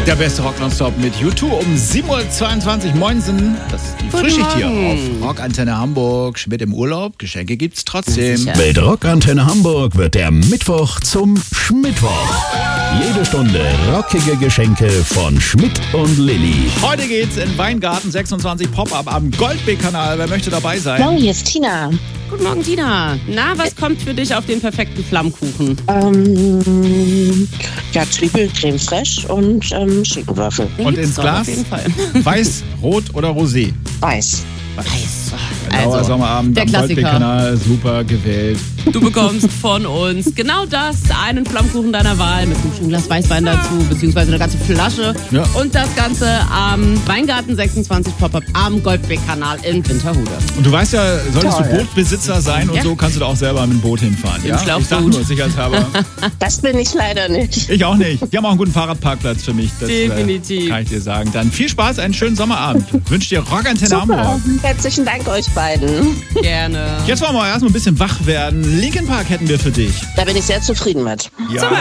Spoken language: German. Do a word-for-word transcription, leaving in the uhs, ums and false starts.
Der beste Rock nonstop mit U zwei um sieben Uhr zweiundzwanzig. Moinsen, das ist die Frühschicht hier auf Rockantenne Hamburg. Schmidt im Urlaub, Geschenke gibt's trotzdem. Mit Rockantenne Hamburg wird der Mittwoch zum Schmidtwoch. Jede Stunde rockige Geschenke von Schmidt und Lilly. Heute geht's in Weingarten sechsundzwanzig Pop-Up am Goldbeck-Kanal. Wer möchte dabei sein? Morgen, hier ist Tina. Guten Morgen, Tina. Na, was kommt für dich auf den perfekten Flammkuchen? Ähm, ja, Zwiebel, Creme fraiche und ähm, Schinkenwürfel. Und ins Doch, Glas? auf jeden Fall. Weiß, Rot oder Rosé? Weiß. Weiß. Blauer Also, Sommerabend der am Klassiker. Goldbeck-Kanal. Super gewählt. Du bekommst von uns genau das, einen Flammkuchen deiner Wahl mit einem schönen Glas Weißwein dazu, beziehungsweise eine ganze Flasche. Ja. Und das Ganze am Weingarten sechsundzwanzig Pop-Up am Goldbeck-Kanal in Winterhude. Und du weißt ja, solltest Toll. du Bootbesitzer sein und Ja. so, kannst du da auch selber mit dem Boot hinfahren. Im Ja? Ich sag Schlauchboot. nur, sicherheitshalber. Das bin ich leider nicht. Ich auch nicht. Die haben auch einen guten Fahrradparkplatz für mich. Das, Definitiv. Äh, kann ich dir sagen. Dann viel Spaß, einen schönen Sommerabend. Wünsche dir Rockantenne Hamburg. Herzlichen Dank euch beiden. Gerne. Jetzt wollen wir erstmal ein bisschen wach werden. Linkin Park hätten wir für dich. Da bin ich sehr zufrieden mit. Ja.